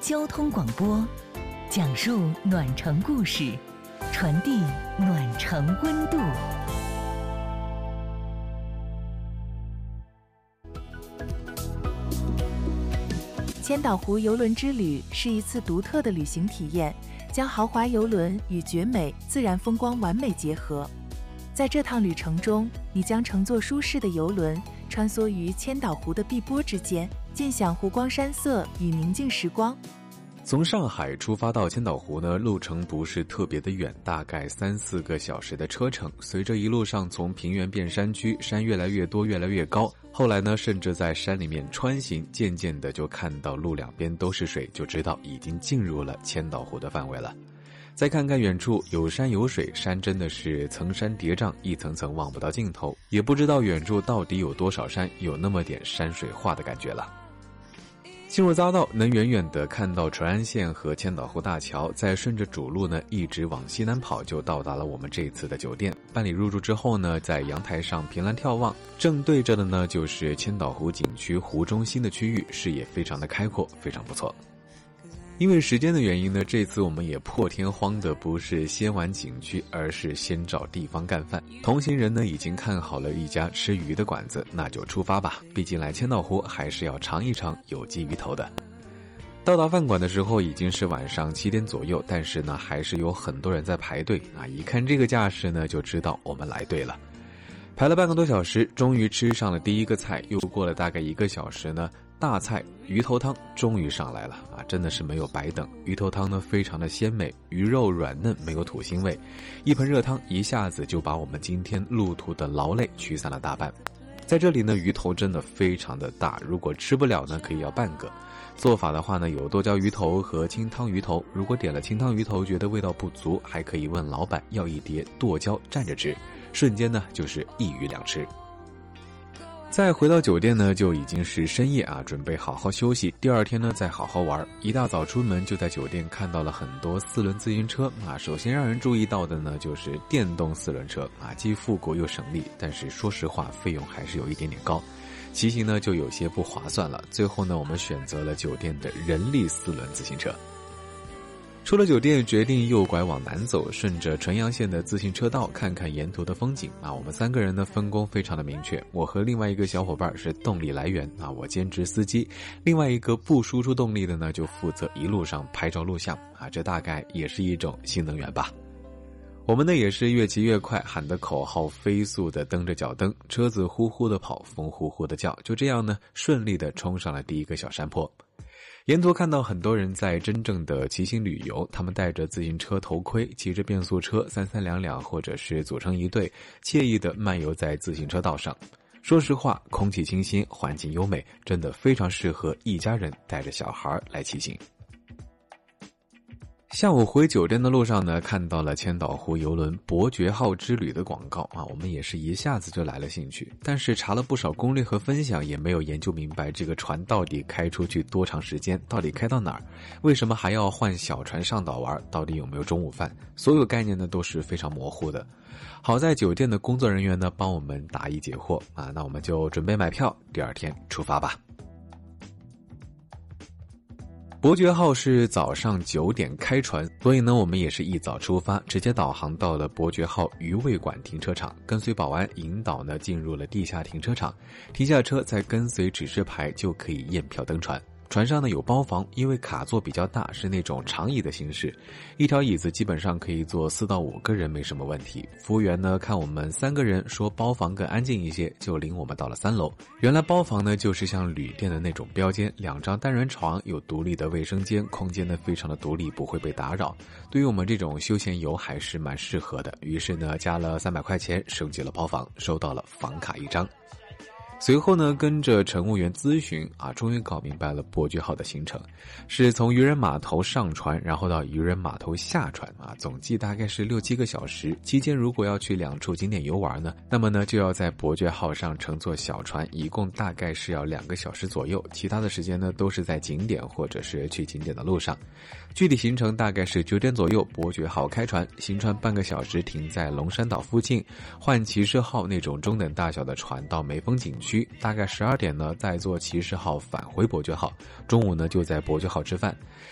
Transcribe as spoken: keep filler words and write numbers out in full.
交通广播，讲述暖城故事，传递暖城温度。 千岛湖邮轮之旅是一次独特的旅行体验，将豪华邮轮与绝美自然风光完美结合。在这趟旅程中，你将乘坐舒适的邮轮，穿梭于千岛湖的碧波之间，尽享湖光山色与宁静时光。 从上海出发到千岛湖呢，路程不是特别的远，大概三四个小时的车程。随着一路上从平原变山区，山越来越多，越来越高。后来呢，甚至在山里面穿行，渐渐的就看到路两边都是水，就知道已经进入了千岛湖的范围了。再看看远处，有山有水，山真的是层山叠嶂，一层层望不到尽头，也不知道远处到底有多少山，有那么点山水画的感觉了。进入匝道，能远远地看到淳安县和千岛湖大桥，再顺着主路呢一直往西南跑，就到达了我们这次的酒店。办理入住之后呢，在阳台上凭栏眺望，正对着的呢就是千岛湖景区湖中心的区域，视野非常的开阔，非常不错。因为时间的原因呢，这次我们也破天荒的不是先玩景区，而是先找地方干饭。同行人呢已经看好了一家吃鱼的馆子，那就出发吧，毕竟来千岛湖还是要尝一尝有机鱼头的。到达饭馆的时候已经是晚上七点左右，但是呢还是有很多人在排队啊！一看这个架势呢，就知道我们来对了。排了半个多小时，终于吃上了第一个菜，又过了大概一个小时呢，大菜鱼头汤终于上来了啊！真的是没有白等，鱼头汤呢非常的鲜美，鱼肉软嫩，没有土腥味，一盆热汤一下子就把我们今天路途的劳累驱散了大半。在这里呢，鱼头真的非常的大，如果吃不了呢，可以要半个。做法的话呢，有剁椒鱼头和清汤鱼头，如果点了清汤鱼头觉得味道不足，还可以问老板要一碟剁椒蘸着吃，瞬间呢就是一鱼两吃。再回到酒店呢，就已经是深夜啊，准备好好休息，第二天呢再好好玩。一大早出门就在酒店看到了很多四轮自行车啊，首先让人注意到的呢就是电动四轮车啊，既复古又省力，但是说实话费用还是有一点点高，骑行呢就有些不划算了。最后呢我们选择了酒店的人力四轮自行车。出了酒店，决定右拐往南走，顺着纯阳线的自行车道看看沿途的风景啊。我们三个人的分工非常的明确，我和另外一个小伙伴是动力来源啊，我兼职司机，另外一个不输出动力的呢就负责一路上拍照录像啊，这大概也是一种新能源吧。我们呢也是越骑越快，喊的口号飞速的蹬着脚蹬，车子呼呼的跑，风呼呼的叫，就这样呢顺利的冲上了第一个小山坡。沿途看到很多人在真正的骑行旅游，他们戴着自行车头盔，骑着变速车，三三两两或者是组成一队，惬意的漫游在自行车道上。说实话，空气清新，环境优美，真的非常适合一家人带着小孩来骑行。下午回酒店的路上呢，看到了千岛湖邮轮伯爵号之旅的广告啊，我们也是一下子就来了兴趣，但是查了不少攻略和分享，也没有研究明白这个船到底开出去多长时间，到底开到哪儿，为什么还要换小船上岛玩，到底有没有中午饭，所有概念呢都是非常模糊的。好在酒店的工作人员呢帮我们答疑解惑啊，那我们就准备买票，第二天出发吧。伯爵号是早上九点开船，所以呢我们也是一早出发，直接导航到了伯爵号鱼味馆停车场，跟随保安引导呢进入了地下停车场，停下车再跟随指示牌就可以验票登船。船上呢有包房，因为卡座比较大，是那种长椅的形式，一条椅子基本上可以坐四到五个人没什么问题。服务员呢看我们三个人说包房更安静一些，就领我们到了三楼。原来包房呢就是像旅店的那种标间，两张单人床，有独立的卫生间，空间呢非常的独立，不会被打扰，对于我们这种休闲游还是蛮适合的。于是呢加了三百块钱升级了包房，收到了房卡一张。随后呢跟着乘务员咨询啊，终于搞明白了伯爵号的行程，是从渔人码头上船，然后到渔人码头下船啊，总计大概是六七个小时。期间如果要去两处景点游玩呢，那么呢就要在伯爵号上乘坐小船，一共大概是要两个小时左右，其他的时间呢都是在景点或者是去景点的路上。具体行程大概是九点左右伯爵号开船，行船半个小时停在龙山岛附近，换骑士号那种中等大小的船到梅峰景区，大概十二点呢再坐骑士号返回伯爵号，中午呢就在伯爵号吃饭。